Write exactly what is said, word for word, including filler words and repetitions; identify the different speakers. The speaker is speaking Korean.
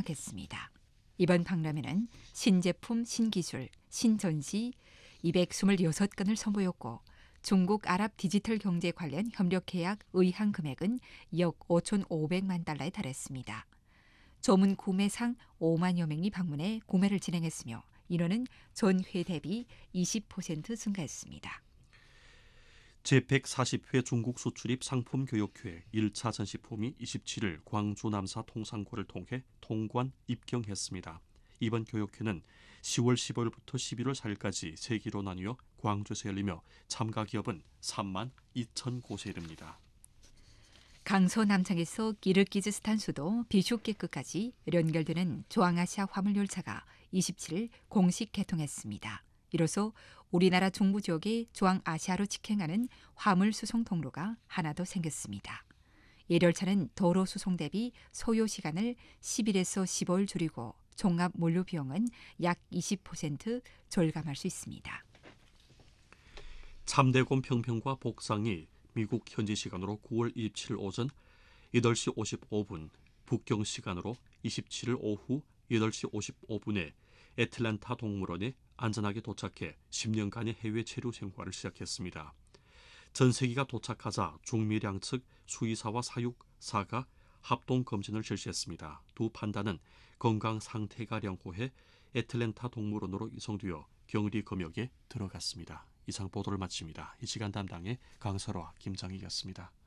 Speaker 1: 시작했습니다. 이번 박람회는 신제품, 신기술, 신전시 이백이십육 건을 선보였고 중국 아랍 디지털 경제 관련 협력 계약 의향 금액은 약 오천오백만 달러에 달했습니다. 조문 구매상 오만여 명이 방문해 구매를 진행했으며 인원은 전회 대비 이십 퍼센트 증가했습니다.
Speaker 2: 제백사십 회 중국 수출입 상품교육회 일 차 전시품이 이십칠 일 광주 남사 통상고를 통해 통관 입경했습니다. 이번 교육회는 시월 십오일부터 십일월 사일까지 세 기로 나뉘어 광주에서 열리며 참가 기업은 삼만 이천 곳에 이릅니다.
Speaker 1: 강서 남창에서 기르기즈스탄 수도 비슈케크까지 연결되는 중앙아시아 화물열차가 이십칠 일 공식 개통했습니다. 이로써 우리나라 중부 지역의 중앙아시아로 직행하는 화물 수송 통로가 하나 더 생겼습니다. 이 열차는 도로 수송 대비 소요 시간을 십 일에서 십오 일 줄이고 종합 물류 비용은 약 이십 퍼센트 절감할 수 있습니다.
Speaker 2: 참대곤 평평과 복상이 미국 현지 시간으로 구월 이십칠일 오전 여덟 시 오십오 분, 북경 시간으로 이십칠일 오후 여덟 시 오십오 분에 애틀랜타 동물원에 안전하게 도착해 십 년간의 해외 체류 생활을 시작했습니다. 전세기가 도착하자 중미량 측 수의사와 사육사가 합동 검진을 실시했습니다. 두 판다는 건강 상태가良好해 애틀랜타 동물원으로 이송되어 격리 검역에 들어갔습니다. 이상 보도를 마칩니다. 이 시간 담당의 강설화, 김정희였습니다.